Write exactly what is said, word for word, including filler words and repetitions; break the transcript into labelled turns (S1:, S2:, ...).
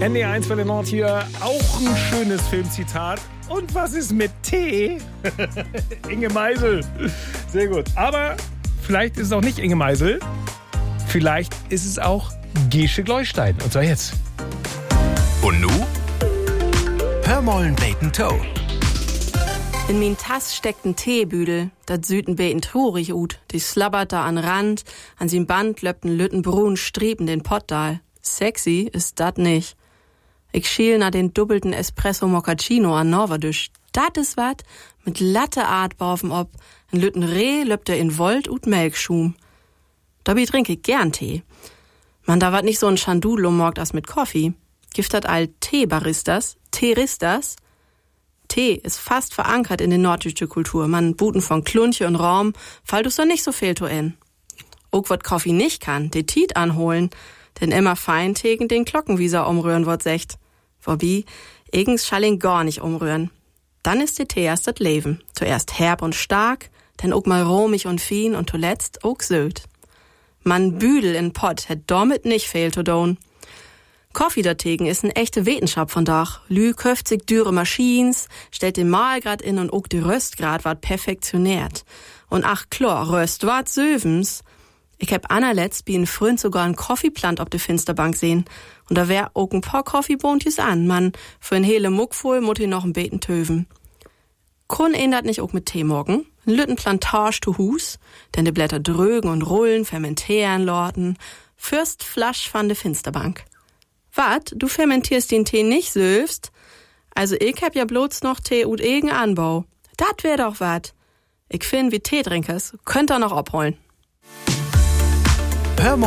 S1: N D R eins für den Nord hier. Auch ein schönes Filmzitat. Und was ist mit Tee? Inge Meisel. Sehr gut. Aber vielleicht ist es auch nicht Inge Meisel. Vielleicht ist es auch Gesche Gleustein. Und zwar jetzt.
S2: Und nu? Hör mollen beten Toe.
S3: In min Tass steckt ein Teebüdel, dat süd ein beten trurig ut. Die slabbert da an Rand, an sin Band löppt ein Lüttenbrun Strieben den Pottdal. Sexy ist dat nicht. Ich schiel nach den doppelten Espresso Moccacino an Norwadisch. Dat is wat, mit Latte Art bauf'n ob. Ein Lütten Reh löppt er in Volt ut Melkschum. Dabei trinke ich gern Tee. Man, da wat nicht so ein Schandudel morgt as mit Kaffee. Gift dat all Teebaristas, Teeristas. Tee ist fast verankert in den norddeutsche Kultur. Man buten von Klunche und Raum, fall du so nicht so viel to in. Ook wat Kaffee nicht kann, de Tiet anholen, denn immer fein tegen den Glockenwieser umrühren wird secht. Wobei, eigens schall ihn gar nicht umrühren. Dann ist de Tee erst dat Leben. Zuerst herb und stark, denn ook mal romig und fin und zuletzt ook söd. Man Büdel in Pott het damit nicht fehl to doen. Kaffee dategen ist eine echte Wetenschap von Dach. Lü köft sich dürre Maschines, stellt den Mahlgrad in und ook die Röstgrad ward perfektioniert. Und ach klar, Röst ward söwens. Ich hab anerletzt wie ein Freund sogar ein Kaffeeplant op de Finsterbank sehen. Und da wär ook ein paar Kaffeebohntjes an, man. Für ein hele Muck voll mut i noch ein Beten töven. Kun ändert nicht ook mit Tee morgen. Ein Lütten Plantage to Hus, denn de Blätter drögen und rollen, fermentieren lorten. Fürst Flasch van de Finsterbank. Wat, du fermentierst den Tee nicht söfst? Also ich hab ja bloß noch Tee und egen Anbau. Dat wär doch wat. Ich find, wie Teetrinkers, könnt ihr noch abholen.
S2: Hör